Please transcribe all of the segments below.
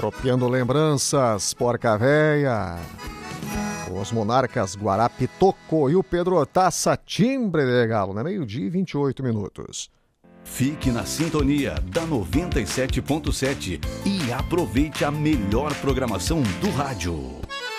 Tropeando lembranças, porca véia. Os Monarcas, Guarapitoco e o Pedro Taça, timbre de galo, né? 12h e 28 minutos. Fique na sintonia da 97.7 e aproveite a melhor programação do rádio.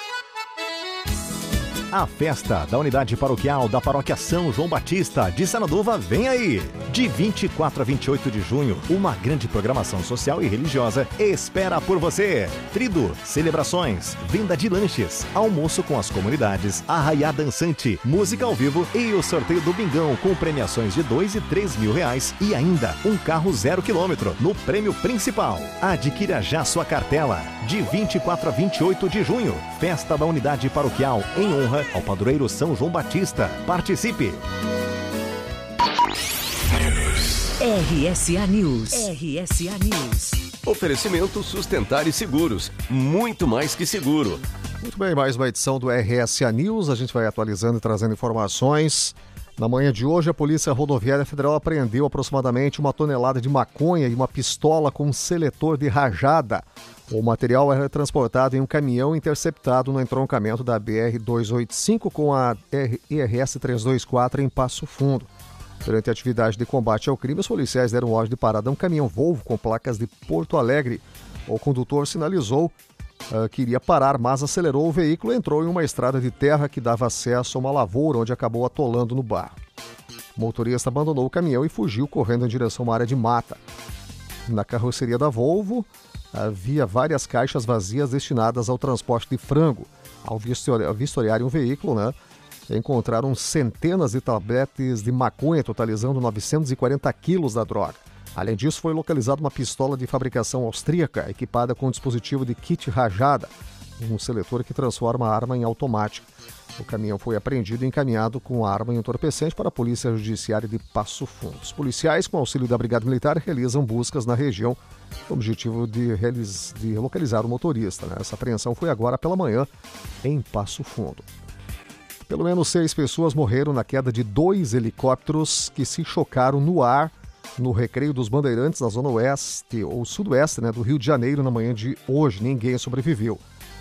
A festa da unidade paroquial da Paróquia São João Batista de Sanaduva vem aí! De 24 a 28 de junho, uma grande programação social e religiosa espera por você. Trido, celebrações, venda de lanches, almoço com as comunidades, arraiá dançante, música ao vivo e o sorteio do Bingão com premiações de R$2 e R$3.000 e ainda um carro 0 km no prêmio principal. Adquira já sua cartela. De 24 a 28 de junho, festa da unidade paroquial em honra ao padroeiro São João Batista. Participe! RSA News. RSA News. Oferecimento Sustentar e Seguros. Muito mais que seguro. Muito bem, mais uma edição do RSA News. A gente vai atualizando e trazendo informações. Na manhã de hoje, a Polícia Rodoviária Federal apreendeu aproximadamente 1 tonelada de maconha e uma pistola com um seletor de rajada. O material era transportado em um caminhão interceptado no entroncamento da BR-285 com a IRS 324 em Passo Fundo. Durante a atividade de combate ao crime, os policiais deram ordem de parada a um caminhão Volvo com placas de Porto Alegre. O condutor sinalizou que iria parar, mas acelerou o veículo e entrou em uma estrada de terra que dava acesso a uma lavoura, onde acabou atolando no barro. O motorista abandonou o caminhão e fugiu correndo em direção a uma área de mata. Na carroceria da Volvo, havia várias caixas vazias destinadas ao transporte de frango. Ao vistoriarem o veículo, encontraram centenas de tabletes de maconha, totalizando 940 quilos da droga. Além disso, foi localizada uma pistola de fabricação austríaca, equipada com um dispositivo de kit rajada, um seletor que transforma a arma em automática. O caminhão foi apreendido e encaminhado com a arma entorpecente para a Polícia Judiciária de Passo Fundo. Os policiais, com auxílio da Brigada Militar, realizam buscas na região com o objetivo de localizar o motorista. Essa apreensão foi agora pela manhã em Passo Fundo. Pelo menos 6 pessoas morreram na queda de 2 helicópteros que se chocaram no ar no Recreio dos Bandeirantes, na zona oeste ou sudoeste do Rio de Janeiro, na manhã de hoje. Ninguém sobreviveu.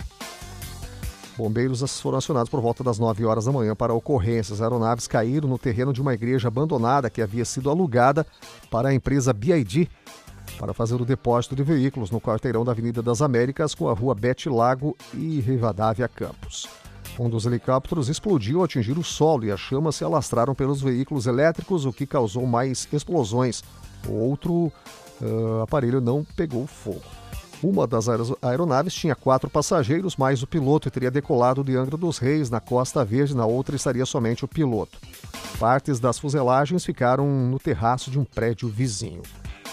Bombeiros foram acionados por volta das 9 horas da manhã para ocorrências. As aeronaves caíram no terreno de uma igreja abandonada que havia sido alugada para a empresa BID para fazer o depósito de veículos no quarteirão da Avenida das Américas com a rua Bete Lago e Rivadavia Campos. Um dos helicópteros explodiu ao atingir o solo e as chamas se alastraram pelos veículos elétricos, o que causou mais explosões. O outro aparelho não pegou fogo. Uma das aeronaves tinha 4 passageiros, mais o piloto, e teria decolado de Angra dos Reis, na Costa Verde. Na outra estaria somente o piloto. Partes das fuselagens ficaram no terraço de um prédio vizinho.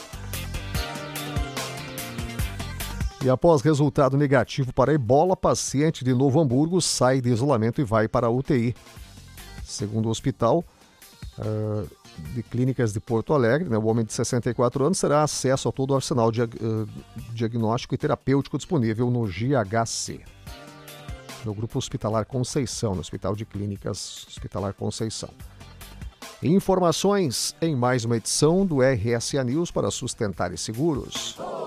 E após resultado negativo para a ebola, paciente de Novo Hamburgo sai de isolamento e vai para a UTI. Segundo o hospital de clínicas de Porto Alegre, o homem de 64 anos terá acesso a todo o arsenal diagnóstico e terapêutico disponível no GHC, no Grupo Hospitalar Conceição, no Hospital de Clínicas Hospitalar Conceição. Informações em mais uma edição do RSA News para Sustentar e Seguros.